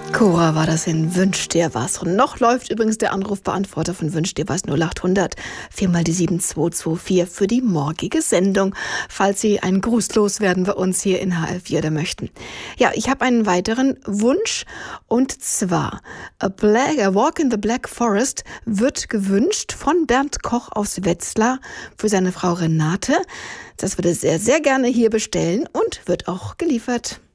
Cora war das in Wünsch dir was. Und noch läuft übrigens der Anrufbeantworter von Wünsch dir was 0800 4 mal die 7224 für die morgige Sendung, falls Sie einen Gruß loswerden bei uns hier in HR4 oder möchten. Ja, ich habe einen weiteren Wunsch und zwar A Walk in the Black Forest wird gewünscht von Bernd Koch aus Wetzlar für seine Frau Renate. Das würde er sehr, sehr gerne hier bestellen und wird auch geliefert.